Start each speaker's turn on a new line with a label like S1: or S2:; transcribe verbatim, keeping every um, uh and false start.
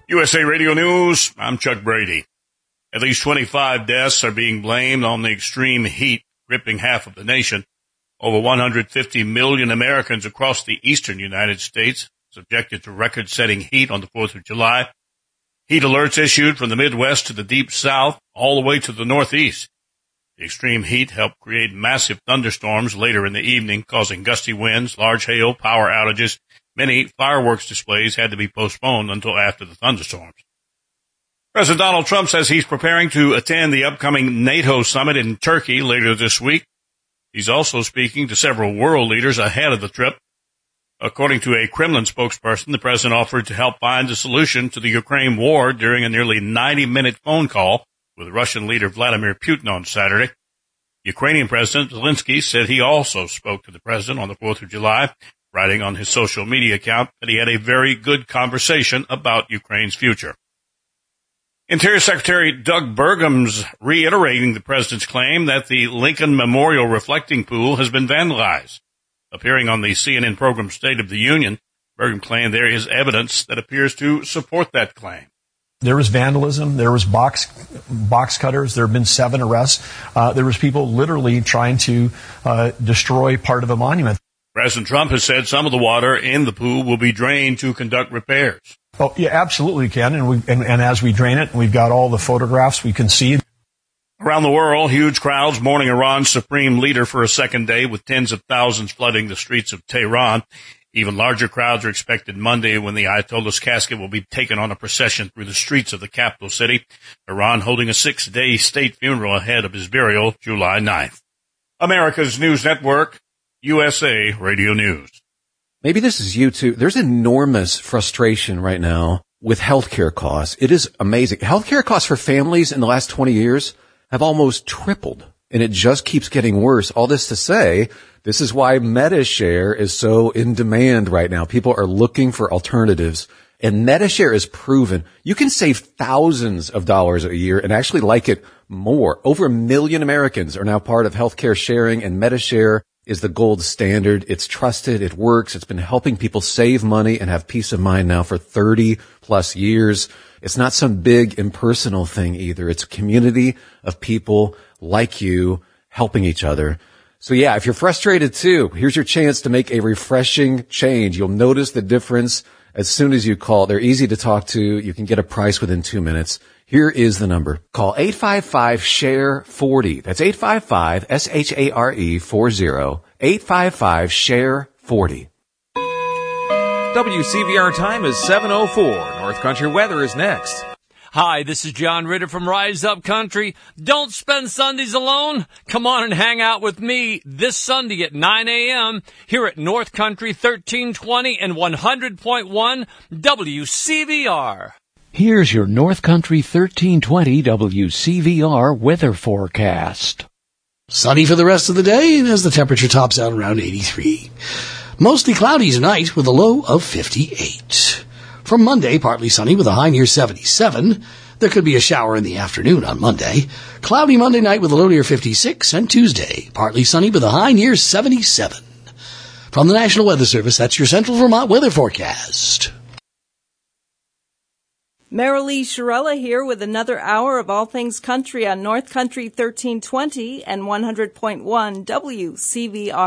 S1: U S A Radio News, I'm Chuck Brady. At least twenty-five deaths are being blamed on the extreme heat gripping half of the nation. Over one hundred fifty million Americans across the eastern United States subjected to record-setting heat on the fourth of July. Heat alerts issued from the Midwest to the Deep South, all the way to the Northeast. The extreme heat helped create massive thunderstorms later in the evening, causing gusty winds, large hail, power outages. Many fireworks displays had to be postponed until after the thunderstorms. President Donald Trump says he's preparing to attend the upcoming NATO summit in Turkey later this week. He's also speaking to several world leaders ahead of the trip. According to a Kremlin spokesperson, the president offered to help find a solution to the Ukraine war during a nearly ninety-minute phone call with Russian leader Vladimir Putin on Saturday. Ukrainian President Zelensky said he also spoke to the president on the fourth of July, writing on his social media account that he had a very good conversation about Ukraine's future. Interior Secretary Doug Burgum's reiterating the president's claim that the Lincoln Memorial Reflecting Pool has been vandalized. Appearing on the C N N program State of the Union, Burgum claimed there is evidence that appears to support that claim.
S2: There was vandalism. There was box box cutters. There have been seven arrests. Uh, there was people literally trying to uh, destroy part of a monument.
S1: President Trump has said some of the water in the pool will be drained to conduct repairs.
S2: Oh, yeah, absolutely, Ken. And, we, and, and as we drain it, we've got all the photographs we can see.
S1: Around the world, huge crowds mourning Iran's supreme leader for a second day, with tens of thousands flooding the streets of Tehran. Even larger crowds are expected Monday when the Ayatollah's casket will be taken on a procession through the streets of the capital city. Iran holding a six-day state funeral ahead of his burial July ninth. America's News Network, U S A Radio News.
S3: Maybe this is you too. There's enormous frustration right now with healthcare costs. It is amazing. Healthcare costs for families in the last twenty years have almost tripled, and it just keeps getting worse. All this to say, this is why MediShare is so in demand right now. People are looking for alternatives, and MediShare is proven. You can save thousands of dollars a year and actually like it more. Over a million Americans are now part of healthcare sharing, and MediShare is the gold standard. It's trusted. It works. It's been helping people save money and have peace of mind now for thirty plus years. It's not some big impersonal thing either. It's a community of people like you helping each other. So yeah, if you're frustrated too, here's your chance to make a refreshing change. You'll notice the difference as soon as you call. They're easy to talk to. You can get a price within two minutes. Here is the number. Call eight five five, S H A R E, forty. That's eight five five, S H A R E, forty. eight five five, S H A R E, forty.
S4: W C V R time is seven oh four. North Country weather is next.
S5: Hi, this is John Ritter from Rise Up Country. Don't spend Sundays alone. Come on and hang out with me this Sunday at nine a.m. here at North Country thirteen twenty and one hundred point one W C V R.
S6: Here's your North Country thirteen twenty W C V R weather forecast.
S7: Sunny for the rest of the day as the temperature tops out around eighty-three. Mostly cloudy tonight with a low of fifty-eight. From Monday, partly sunny with a high near seventy-seven. There could be a shower in the afternoon on Monday. Cloudy Monday night with a low near fifty-six. And Tuesday, partly sunny with a high near seventy-seven. From the National Weather Service, that's your Central Vermont weather forecast.
S8: Marilee Shirella here with another hour of All Things Country on North Country thirteen twenty and one hundred point one W C V R.